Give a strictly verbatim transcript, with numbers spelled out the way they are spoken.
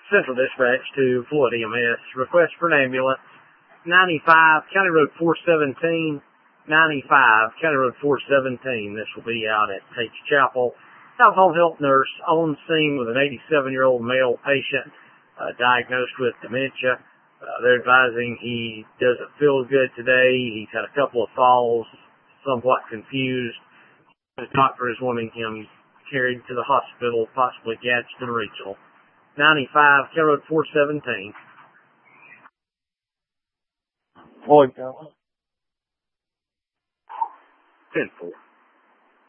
Central Dispatch to Floyd E M S. Request for an ambulance. ninety-five, County Road four seventeen. ninety-five, County Road four seventeen. This will be out at Tate's Chapel. Alcohol health nurse on scene with an eighty-seven-year-old male patient uh, diagnosed with dementia. Uh, they're advising he doesn't feel good today. He's had a couple of falls, somewhat confused. The doctor is wanting him carried to the hospital, possibly Gadsden Regional. ninety-five, County Road four seventeen. Floyd, ten four.